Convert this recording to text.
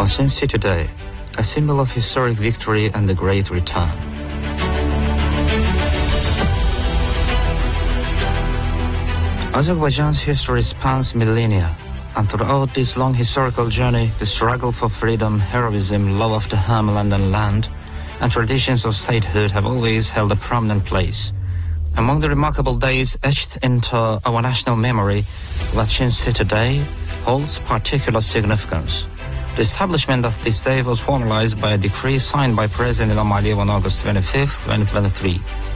Lachin City Day, a symbol of historic victory and the great return. Azerbaijan's history spans millennia, and throughout this long historical journey, the struggle for freedom, heroism, love of the homeland and land, and traditions of statehood have always held a prominent place. Among the remarkable days etched into our national memory, Lachin City Day holds particular significance. The establishment of this day was formalized by a decree signed by President Ilham Aliyev on August 25, 2023.